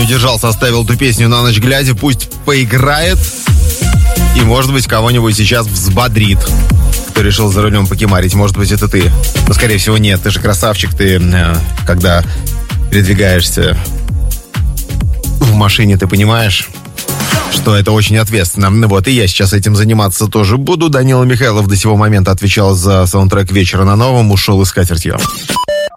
удержался, оставил эту песню на ночь глядя. Пусть поиграет. И, может быть, кого-нибудь сейчас взбодрит, кто решил за рулем покемарить. Может быть, это ты. Но, скорее всего, нет. Ты же красавчик. Ты, когда передвигаешься в машине, ты понимаешь, что это очень ответственно. Вот, и я сейчас этим заниматься тоже буду. Данила Михайлов до сего момента отвечал за саундтрек «Вечера на новом», ушел и с катертью.